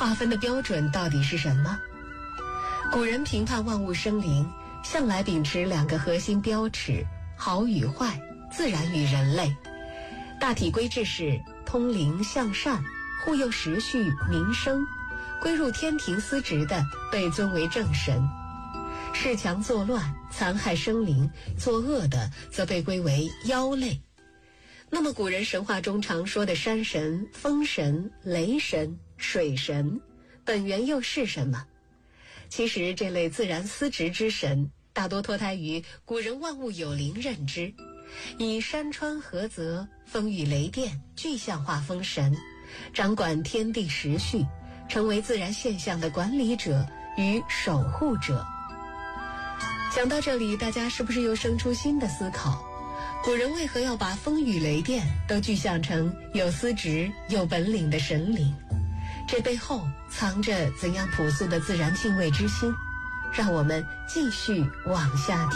划分的标准到底是什么？古人评判万物生灵，向来秉持两个核心标尺：好与坏，自然与人类。大体规制是通灵向善，护佑时序民生，归入天庭司职的被尊为正神，恃强作乱残害生灵，作恶的则被归为妖类。那么古人神话中常说的山神、风神、雷神、水神，本源又是什么？其实这类自然司职之神大多脱胎于古人万物有灵认知，以山川河泽、风雨雷电具象化风神，掌管天地时序，成为自然现象的管理者与守护者。讲到这里，大家是不是又生出新的思考？古人为何要把风雨雷电都具象成有司职、有本领的神灵？这背后藏着怎样朴素的自然敬畏之心？让我们继续往下听。